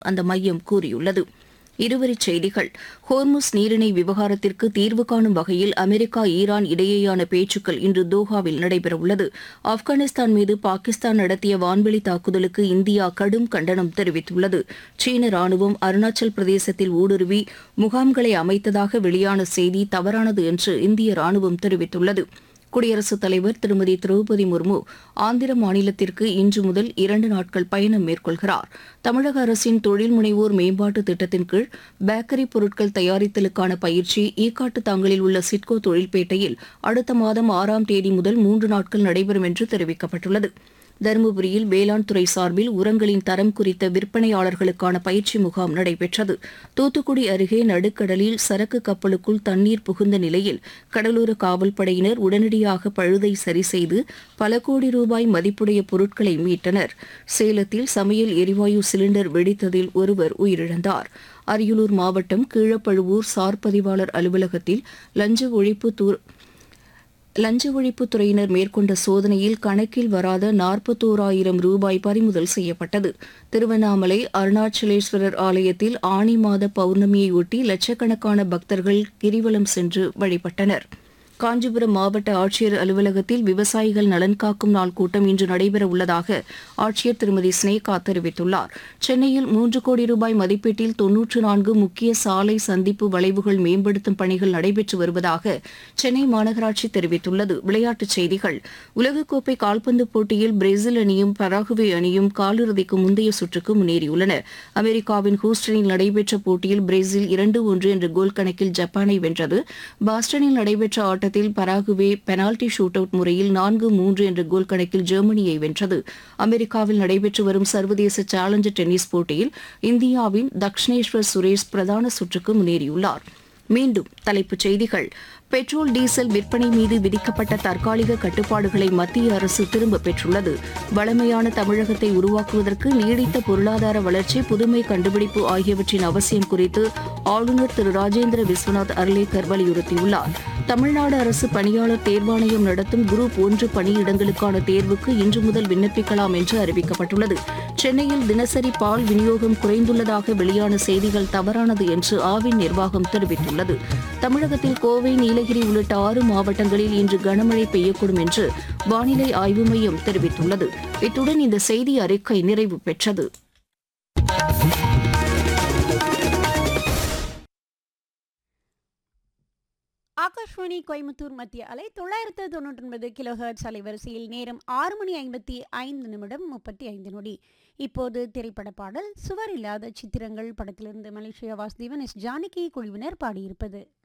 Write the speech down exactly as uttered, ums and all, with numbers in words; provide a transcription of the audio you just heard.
அந்த மையம் கூறியுள்ளது. இருவரிச் செய்திகள். ஹோர்முஸ் நீரிணை விவகாரத்திற்கு தீர்வு காணும் வகையில் அமெரிக்கா ஈரான் இடையேயான பேச்சுக்கள் இன்று தோஹாவில் நடைபெறவுள்ளது. ஆப்கானிஸ்தான் மீது பாகிஸ்தான் நடத்திய வான்வெளி தாக்குதலுக்கு இந்தியா கடும் கண்டனம் தெரிவித்துள்ளது. சீன ராணுவம் அருணாச்சல் பிரதேசத்தில் ஊடுருவி முகாம்களை அமைத்ததாக வெளியான செய்தி தவறானது என்று இந்திய ராணுவம் தெரிவித்துள்ளது. குடியரசுத் தலைவர் திருமதி திரௌபதி முர்மு ஆந்திர மாநிலத்திற்கு இன்று முதல் இரண்டு நாட்கள் பயணம் மேற்கொள்கிறார். தமிழக அரசின் தொழில் முனைவோர் மேம்பாட்டு திட்டத்தின் கீழ் பேக்கரி பொருட்கள் தயாரித்தலுக்கான பயிற்சி ஈக்காட்டு தாங்கலில் உள்ள சிட்கோ தொழில்பேட்டையில் அடுத்த மாதம் ஆறாம் தேதி முதல் மூன்று நாட்கள் நடைபெறும் என்று தெரிவிக்கப்பட்டுள்ளது. தருமபுரியில் வேளாண் துறை சார்பில் உரங்களின் தரம் குறித்த விற்பனையாளர்களுக்கான பயிற்சி முகாம் நடைபெற்றது. தூத்துக்குடி அருகே நடுக்கடலில் சரக்கு கப்பலுக்குள் தண்ணீர் புகுந்த நிலையில் கடலோர காவல்படையினர் உடனடியாக பழுதை சரி செய்து பல கோடி ரூபாய் மதிப்புடைய பொருட்களை மீட்டனர். சேலத்தில் சமையல் எரிவாயு சிலிண்டர் வெடித்ததில் ஒருவர் உயிரிழந்தார். அரியலூர் மாவட்டம் கீழப்பழுவூர் சார் பதிவாளர் அலுவலகத்தில் லஞ்ச ஒழிப்பு தூர் லஞ்ச ஒழிப்புத்துறையினர் மேற்கொண்ட சோதனையில் கணக்கில் வராத நாற்பத்தோராயிரம் ரூபாய் பறிமுதல் செய்யப்பட்டது. திருவண்ணாமலை அருணாச்சலேஸ்வரர் ஆலயத்தில் ஆனி மாத பௌர்ணமியையொட்டி லட்சக்கணக்கான பக்தர்கள் கிரிவலம் சென்று வழிபட்டனர். காஞ்சிபுரம் மாவட்ட ஆட்சியர் அலுவலகத்தில் விவசாயிகள் நலன் காக்கும் நாள் கூட்டம் இன்று நடைபெற உள்ளதாக ஆட்சியர் திருமதி ஸ்னேகா தெரிவித்துள்ளார். சென்னையில் மூன்று கோடி ரூபாய் மதிப்பீட்டில் தொன்னூற்று நான்கு முக்கிய சாலை சந்திப்பு வளைவுகள் மேம்படுத்தும் பணிகள் நடைபெற்று வருவதாக சென்னை மாநகராட்சி தெரிவித்துள்ளது. விளையாட்டுச் செய்திகள். உலகக்கோப்பை கால்பந்து போட்டியில் பிரேசில் அணியும் பராகுவே அணியும் காலிறுதிக்கு முந்தைய சுற்றுக்கு முன்னேறியுள்ளன. அமெரிக்காவின் ஹூஸ்டனில் நடைபெற்ற போட்டியில் பிரேசில் இரண்டு ஒன்று என்ற கோல் கணக்கில் ஜப்பானை வென்றது. பாஸ்டனில் நடைபெற்ற ஆட்டத்தில் பராகுவே பெனால்டி ஷூட் அவுட் முறையில் நான்கு மூன்று என்ற கோல் கணக்கில் ஜெர்மனியை வென்றது. அமெரிக்காவில் நடைபெற்று வரும் சர்வதேச சேலஞ்சர் டென்னிஸ் போட்டியில் இந்தியாவின் தக்ஷனேஸ்வர் சுரேஷ் பிரதான சுற்றுக்கு முன்னேறியுள்ளார். மீண்டும் தலைப்புச் செய்திகள். பெட்ரோல் டீசல் விற்பனை மீது விதிக்கப்பட்ட தற்காலிக கட்டுப்பாடுகளை மத்திய அரசு திரும்பப் பெற்றுள்ளது. வளமையான தமிழகத்தை உருவாக்குவதற்கு நீடித்த பொருளாதார வளர்ச்சி, புதுமை கண்டுபிடிப்பு ஆகியவற்றின் அவசியம் குறித்து ஆளுநர் திரு ராஜேந்திர விஸ்வநாத் அர்லேக்கர் வலியுறுத்தியுள்ளார். தமிழ்நாடு அரசு பணியாளர் தேர்வாணையம் நடத்தும் குரூப் ஒன்று பணியிடங்களுக்கான தேர்வுக்கு இன்று முதல் விண்ணப்பிக்கலாம் என்று அறிவிக்கப்பட்டுள்ளது. சென்னையில் தினசரி பால் விநியோகம் குறைந்துள்ளதாக வெளியான செய்திகள் தவறானது என்று ஆவின் நிர்வாகம் தெரிவித்துள்ளது. தமிழகத்தில் கோவை, நீலகிரி உள்ளிட்ட ஆறு மாவட்டங்களில் இன்று கனமழை பெய்யக்கூடும் என்று வானிலை ஆய்வு மையம் தெரிவித்துள்ளது. இத்துடன் இந்த செய்தி அறிக்கை நிறைவு பெற்றது. ஆகாஷ்வாணி கோயம்புத்தூர் மத்திய அலை தொள்ளாயிரத்து தொண்ணூற்றி ஒன்பது கிலோ ஹெர்ட்ஸ் அலைவரிசையில் நேரம் ஆறு மணி ஐம்பத்தி ஐந்து நிமிடம் முப்பத்தி ஐந்து நொடி. இப்போது திரைப்பட பாடல் சுவர் இல்லாத சித்திரங்கள் படத்திலிருந்து மலேசியா வாசுதேவன் எஸ் ஜானகி குழுவினர் பாடியிருப்பது.